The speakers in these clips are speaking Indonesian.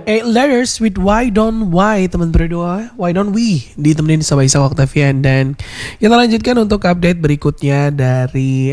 Eight Letters with Why Don't Why, teman berdua. Why Don't We ditemenin sama Isa Octavian. Dan kita lanjutkan untuk update berikutnya dari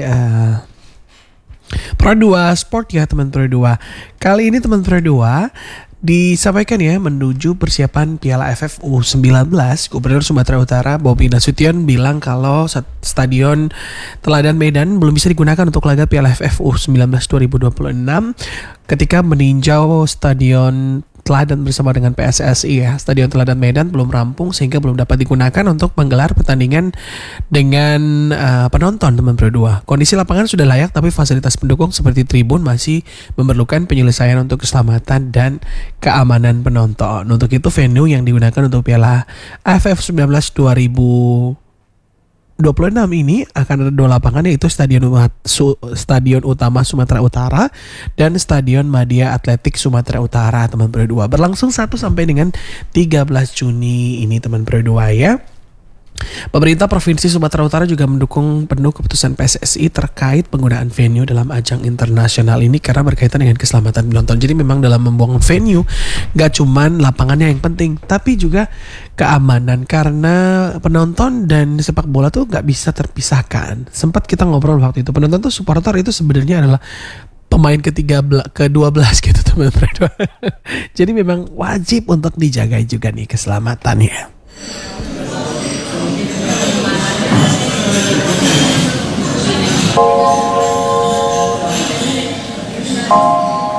Pro 2 Sport ya teman Pro 2. Kali ini teman Pro 2 disampaikan ya menuju persiapan Piala AFF U19. Gubernur Sumatera Utara Bobi Nasution bilang kalau Stadion Teladan Medan belum bisa digunakan untuk laga Piala AFF U19 2026 ketika meninjau Stadion Teladan bersama dengan PSSI ya. Stadion Teladan Medan belum rampung sehingga belum dapat digunakan untuk menggelar pertandingan dengan penonton teman Pro 2. Kondisi lapangan sudah layak tapi fasilitas pendukung seperti tribun masih memerlukan penyelesaian untuk keselamatan dan keamanan penonton. Untuk itu venue yang digunakan untuk Piala AFF 19 2026 ini akan ada dua lapangan, yaitu Stadion Utama Sumatera Utara dan Stadion Madia Atletik Sumatera Utara teman Pro 2. Berlangsung 1 sampai dengan 13 Juni ini teman Pro 2 ya. Pemerintah Provinsi Sumatera Utara juga mendukung penuh keputusan PSSI terkait penggunaan venue dalam ajang internasional ini karena berkaitan dengan keselamatan penonton. Jadi memang dalam membuang venue gak cuman lapangannya yang penting, tapi juga keamanan karena penonton dan sepak bola tuh gak bisa terpisahkan. Sempat kita ngobrol waktu itu, penonton tuh supporter itu sebenarnya adalah pemain ke-12 gitu teman-teman. Jadi memang wajib untuk dijaga juga nih keselamatannya.